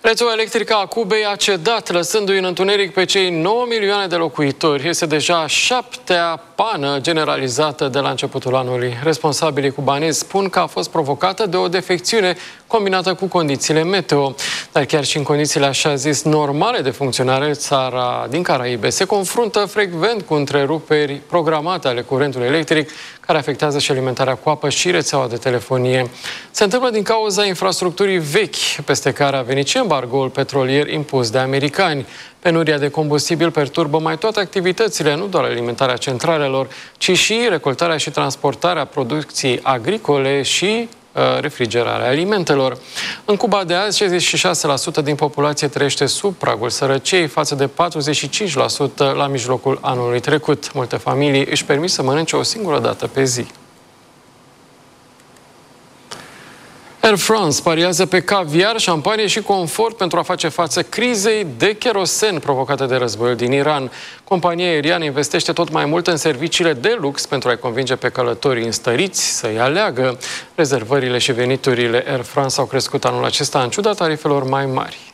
Rețeaua electrică a Cubei a cedat, lăsându-i în întuneric pe cei 9 milioane de locuitori. Este deja a 7-a pană generalizată de la începutul anului. Responsabilii cubanezi spun că a fost provocată de o defecțiune combinată cu condițiile meteo. Dar chiar și în condițiile așa zis normale de funcționare, țara din Caraibe se confruntă frecvent cu întreruperi programate ale curentului electric, care afectează și alimentarea cu apă și rețeaua de telefonie. Se întâmplă din cauza infrastructurii vechi, peste care a venit și embargoul petrolier impus de americani. Penuria de combustibil perturbă mai toate activitățile, nu doar alimentarea centralelor, ci și recoltarea și transportarea producției agricole și refrigerarea alimentelor. În Cuba de azi, 66% din populație trăiește sub pragul sărăciei, față de 45% la mijlocul anului trecut. Multe familii își permit să mănânce o singură dată pe zi. Air France pariază pe caviar, șampanie și confort pentru a face față crizei de kerosen provocate de războiul din Iran. Compania aeriană investește tot mai mult în serviciile de lux pentru a-i convinge pe călătorii înstăriți să-i aleagă. Rezervările și veniturile Air France au crescut anul acesta în ciuda tarifelor mai mari.